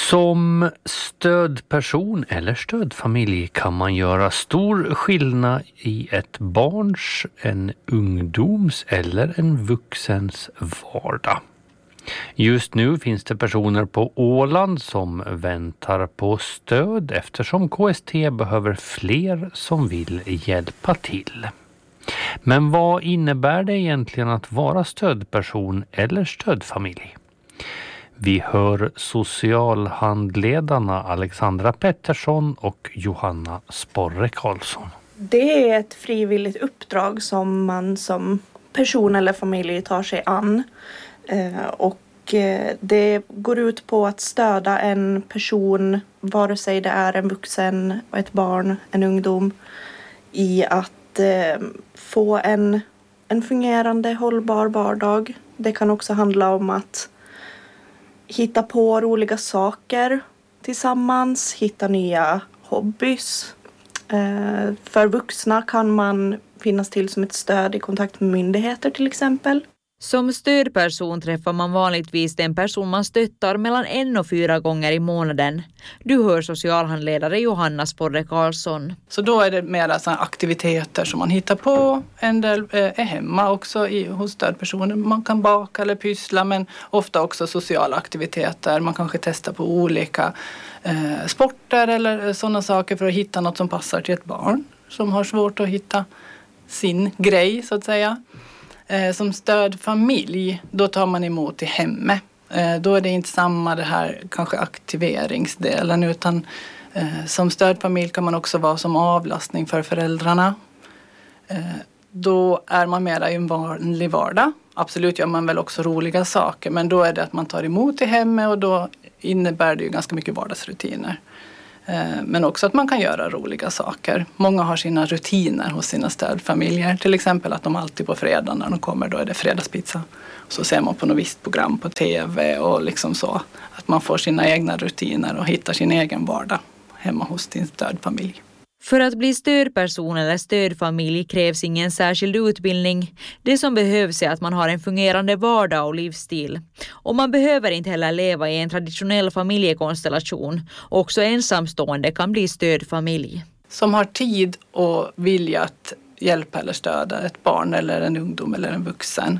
Som stödperson eller stödfamilj kan man göra stor skillnad i ett barns, en ungdoms eller en vuxens vardag. Just nu finns det personer på Åland som väntar på stöd eftersom KST behöver fler som vill hjälpa till. Men vad innebär det egentligen att vara stödperson eller stödfamilj? Vi hör socialhandledarna Alexandra Pettersson och Johanna Sporre Karlsson. Det är ett frivilligt uppdrag som man som person eller familj tar sig an. Och det går ut på att stödja en person, vare sig det är en vuxen, ett barn, en ungdom, i att få en fungerande, hållbar vardag. Det kan också handla om att hitta på roliga saker tillsammans, hitta nya hobbys. För vuxna kan man finnas till som ett stöd i kontakt med myndigheter till exempel. Som stödperson träffar man vanligtvis den person man stöttar mellan 1 och 4 gånger i månaden. Du hör socialhandledare Johanna Sporre Karlsson. Så då är det mer sådana aktiviteter som man hittar på. En del är hemma också hos stödpersoner. Man kan baka eller pyssla, men ofta också sociala aktiviteter. Man kanske testar på olika sporter eller sådana saker för att hitta något som passar till ett barn som har svårt att hitta sin grej så att säga. Som stödfamilj, då tar man emot i hemmet. Då är det inte samma det här kanske aktiveringsdelen, utan som stödfamilj kan man också vara som avlastning för föräldrarna. Då är man mera i en vanlig vardag. Absolut gör man väl också roliga saker, men då är det att man tar emot i hemmet och då innebär det ju ganska mycket vardagsrutiner. Men också att man kan göra roliga saker. Många har sina rutiner hos sina stödfamiljer. Till exempel att de alltid på fredag när de kommer, då är det fredagspizza. Så ser man på något visst program på tv och liksom så. Att man får sina egna rutiner och hittar sin egen vardag hemma hos sin stödfamilj. För att bli stödperson eller stödfamilj krävs ingen särskild utbildning. Det som behövs är att man har en fungerande vardag och livsstil. Och man behöver inte heller leva i en traditionell familjekonstellation. Också ensamstående kan bli stödfamilj. Som har tid och vilja att hjälpa eller stödja ett barn eller en ungdom eller en vuxen.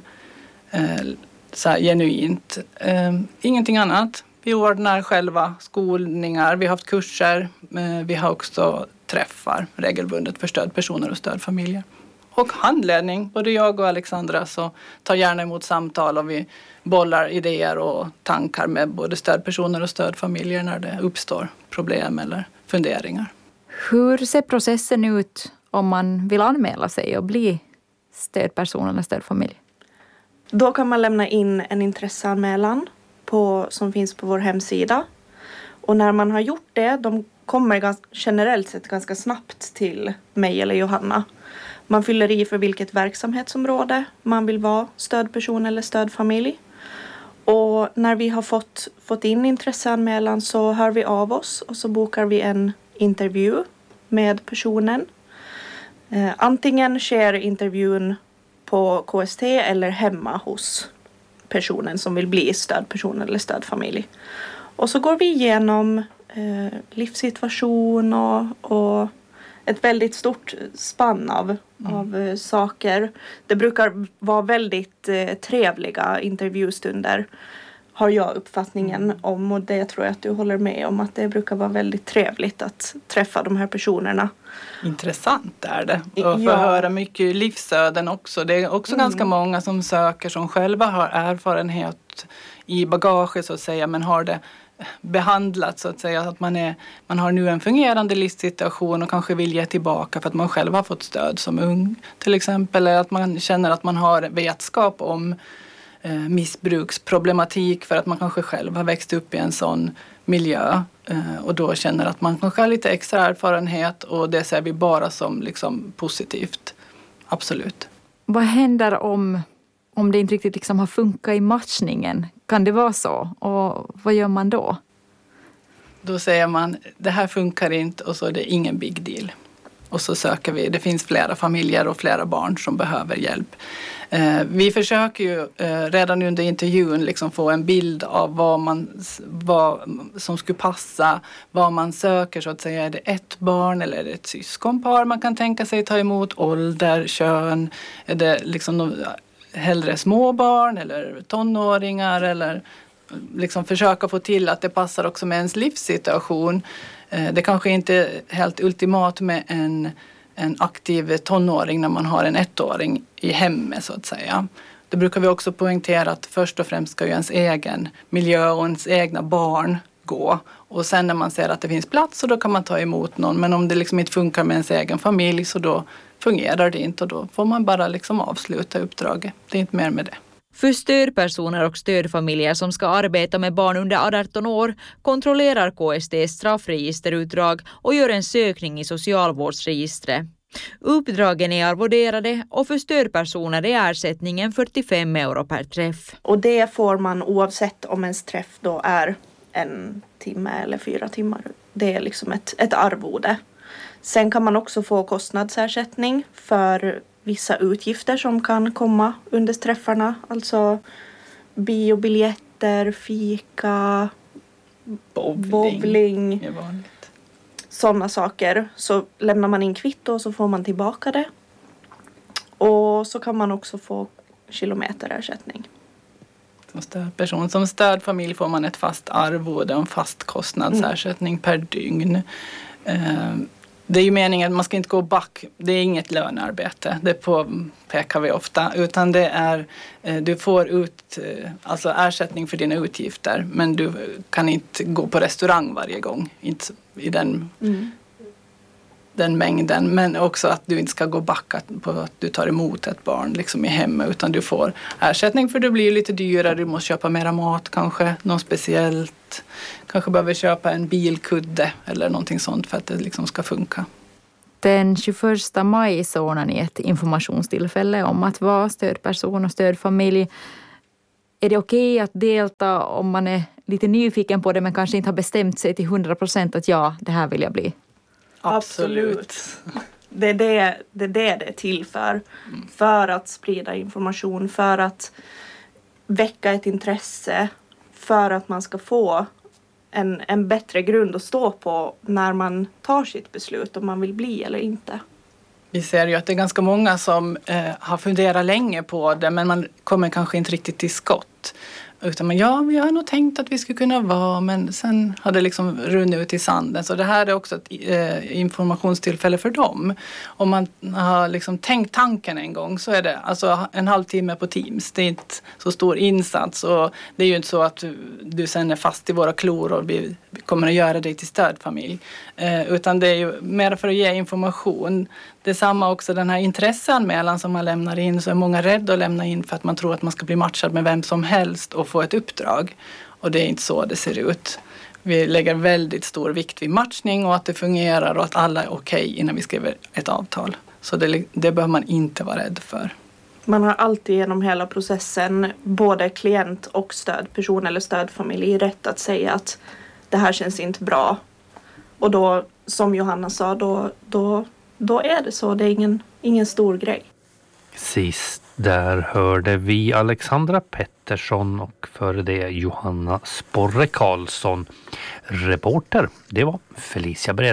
Så här, genuint. Ingenting annat. Vi ordnar själva skolningar, vi har haft kurser, vi har också träffar regelbundet för stödpersoner och stödfamiljer. Och handledning, både jag och Alexandra så tar gärna emot samtal och vi bollar idéer och tankar med både stödpersoner och stödfamiljer när det uppstår problem eller funderingar. Hur ser processen ut om man vill anmäla sig och bli stödperson eller stödfamilj? Då kan man lämna in en intresseanmälan som finns på vår hemsida. Och när man har gjort det, de kommer generellt sett ganska snabbt till mig eller Johanna. Man fyller i för vilket verksamhetsområde man vill vara stödperson eller stödfamilj. Och när vi har fått in intresseanmälan så hör vi av oss och så bokar vi en intervju med personen. Antingen sker intervjun på KST eller hemma hos personen som vill bli stödperson eller stödfamilj. Och så går vi igenom livssituation och ett väldigt stort spann av saker. Det brukar vara väldigt trevliga intervjustunder, har jag uppfattningen om, och det tror jag att du håller med om, att det brukar vara väldigt trevligt att träffa de här personerna. Intressant är det. Och få höra mycket livsöden också. Det är också ganska många som söker som själva har erfarenhet i bagage så att säga, men har det behandlat så att säga, att man har nu en fungerande livssituation och kanske vill ge tillbaka för att man själv har fått stöd som ung till exempel, eller att man känner att man har vetskap om missbruksproblematik för att man kanske själv har växt upp i en sån miljö och då känner att man kanske har lite extra erfarenhet, och det ser vi bara som liksom positivt. Absolut. Vad händer om det inte riktigt liksom har funkat i matchningen? Kan det vara så? Och vad gör man då? Då säger man, det här funkar inte, och så är det ingen big deal. Och så söker vi, det finns flera familjer och flera barn som behöver hjälp. Vi försöker ju redan under intervjun liksom få en bild av vad som skulle passa, vad man söker så att säga. Är det ett barn eller är det ett syskonpar man kan tänka sig ta emot, ålder, kön, är det liksom hellre små barn eller tonåringar eller liksom försöka få till att det passar också med ens livssituation. Det kanske inte är helt ultimat med en aktiv tonåring när man har en 1-åring i hemmet så att säga. Det brukar vi också poängtera att först och främst ska ju ens egen miljö och ens egna barn gå. Och sen när man ser att det finns plats så då kan man ta emot någon. Men om det liksom inte funkar med ens egen familj så då fungerar det inte och då får man bara liksom avsluta uppdraget. Det är inte mer med det. För stödpersoner och stödfamiljer som ska arbeta med barn under 18 år kontrollerar KST straffregisterutdrag och gör en sökning i socialvårdsregistret. Uppdragen är arvoderade och för stödpersoner är ersättningen 45 euro per träff. Och det får man oavsett om ens träff då är 1 timme eller 4 timmar. Det är liksom ett arvode. Sen kan man också få kostnadsersättning för vissa utgifter som kan komma under träffarna. Alltså biobiljetter, fika, bowling. Sådana saker. Så lämnar man in kvitto och så får man tillbaka det. Och så kan man också få kilometerersättning. Som stödperson. Som stödfamilj får man ett fast arvode och en fast kostnadsersättning per dygn. Det är ju meningen att man ska inte gå back. Det är inget lönearbete. Det påpekar vi ofta. Utan det är, du får ut alltså ersättning för dina utgifter. Men du kan inte gå på restaurang varje gång. Inte i den mängden. Men också att du inte ska gå back på att du tar emot ett barn liksom i hemmet. Utan du får ersättning för det blir lite dyrare. Du måste köpa mera mat kanske. Något speciellt. Kanske behöver köpa en bilkudde eller någonting sånt för att det liksom ska funka. Den 21 maj så ordnar ni ett informationstillfälle om att vara stödperson och stödfamilj. Är det okej att delta om man är lite nyfiken på det men kanske inte har bestämt sig till 100% att ja, det här vill jag bli? Absolut. Det är det är till för. För att sprida information, för att väcka ett intresse, för att man ska få en bättre grund att stå på när man tar sitt beslut om man vill bli eller inte. Vi ser ju att det är ganska många som har funderat länge på det men man kommer kanske inte riktigt till skott. Utan vi har nog tänkt att vi skulle kunna vara men sen har det liksom runnit ut i sanden. Så det här är också ett informationstillfälle för dem. Om man har liksom tänkt tanken en gång så är det alltså 1 halvtimme på Teams. Det är inte så stor insats och det är ju inte så att du sen är fast i våra klor och vi kommer att göra dig till stödfamilj. Utan det är ju mer för att ge information. Det är samma också den här intresseanmälan som man lämnar in så är många rädda att lämna in för att man tror att man ska bli matchad med vem som helst och få ett uppdrag. Och det är inte så det ser ut. Vi lägger väldigt stor vikt vid matchning och att det fungerar och att alla är okej innan vi skriver ett avtal. Så det behöver man inte vara rädd för. Man har alltid genom hela processen, både klient och stödperson eller stödfamilj, rätt att säga att det här känns inte bra. Och då, som Johanna sa, då är det så. Det är ingen stor grej. Sist där hörde vi Alexandra Pettersson och före det Johanna Sporre Karlsson. Reporter, det var Felicia Brell.